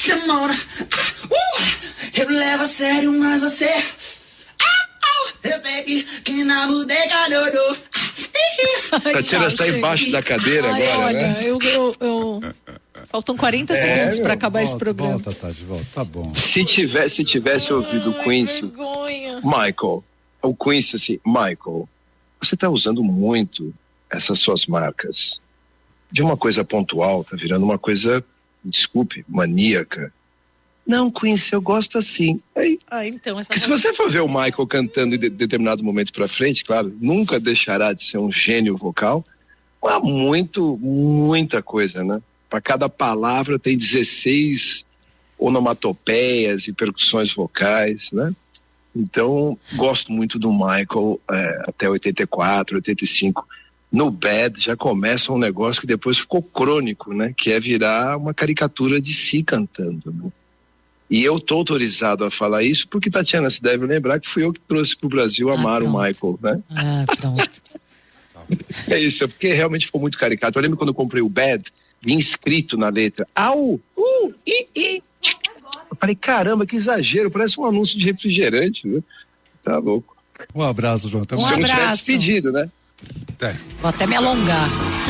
Simona, eu levo a sério, mas você, eu tenho que na bodega, Dodô. Tatiana está embaixo da cadeira agora, olha, né? eu faltam 40 segundos para acabar esse programa. Volta, Tati, volta, tá bom. Se tivesse ouvido o Quincy, Michael, o Quincy assim, Michael, você está usando muito essas suas marcas. De uma coisa pontual, tá virando uma coisa, desculpe, maníaca. Não, Quincy, eu gosto assim. Aí, então, porque se você for ver o Michael cantando em determinado momento pra frente, claro, nunca deixará de ser um gênio vocal, há muita coisa, né? Para cada palavra tem 16 onomatopeias e percussões vocais, né? Então, gosto muito do Michael até 84, 85. No Bad já começa um negócio que depois ficou crônico, né? Que é virar uma caricatura de si cantando, né? E eu tô autorizado a falar isso porque, Tatiana, se deve lembrar que fui eu que trouxe pro Brasil amar o Michael, né? Pronto. É isso, é porque realmente ficou muito caricato. Eu lembro quando eu comprei o Bad, vinha escrito na letra, au, i. Eu falei, caramba, que exagero, parece um anúncio de refrigerante, né? Tá louco. Um abraço, João. Se eu não tivesse pedido, né? Vou até me alongar.